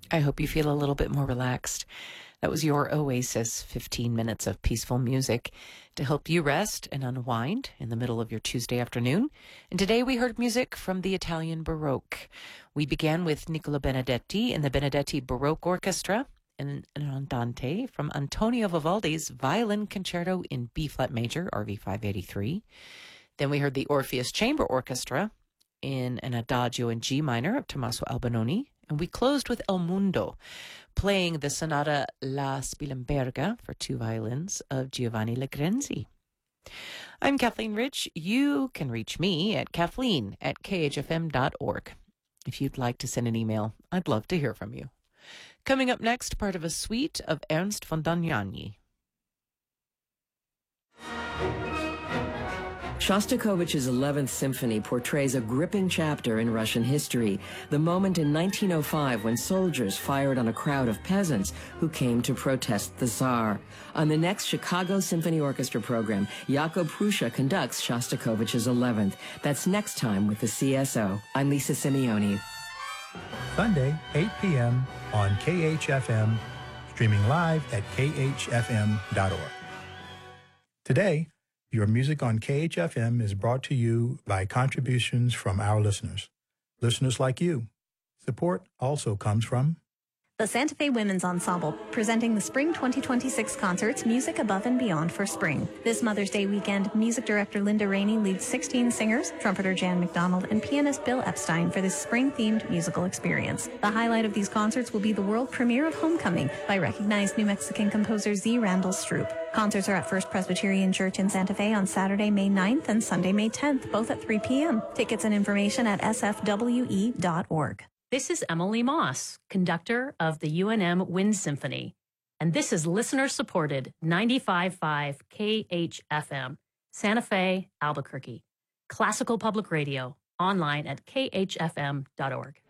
I hope you feel a little bit more relaxed. That was your Oasis, 15 minutes of peaceful music to help you rest and unwind in the middle of your Tuesday afternoon. And today we heard music from the Italian Baroque. We began with Nicola Benedetti and the Benedetti Baroque Orchestra and an andante from Antonio Vivaldi's Violin Concerto in B-flat major, RV 583. Then we heard the Orpheus Chamber Orchestra in an Adagio in G minor of Tommaso Albinoni. And we closed with El Mundo, playing the Sonata La Spilimberga for 2 violins of Giovanni Legrenzi. I'm Kathleen Rich. You can reach me at kathleen@khfm.org. If you'd like to send an email, I'd love to hear from you. Coming up next, part of a suite of Ernst von Dohnanyi. Shostakovich's 11th Symphony portrays a gripping chapter in Russian history, the moment in 1905 when soldiers fired on a crowd of peasants who came to protest the Tsar. On the next Chicago Symphony Orchestra program, Jakub Prussia conducts Shostakovich's 11th. That's next time with the CSO. I'm Lisa Simeoni. Sunday, 8 p.m. on KHFM, streaming live at khfm.org. Today, your music on KHFM is brought to you by contributions from our listeners. Listeners like you. Support also comes from the Santa Fe Women's Ensemble, presenting the Spring 2026 concerts Music Above and Beyond for Spring. This Mother's Day weekend, music director Linda Rainey leads 16 singers, trumpeter Jan McDonald, and pianist Bill Epstein for this spring-themed musical experience. The highlight of these concerts will be the world premiere of Homecoming by recognized New Mexican composer Z. Randall Stroop. Concerts are at First Presbyterian Church in Santa Fe on Saturday, May 9th and Sunday, May 10th, both at 3 p.m. Tickets and information at sfwe.org. This is Emily Moss, conductor of the UNM Wind Symphony, and this is listener-supported 95.5 KHFM, Santa Fe, Albuquerque. Classical Public Radio, online at khfm.org.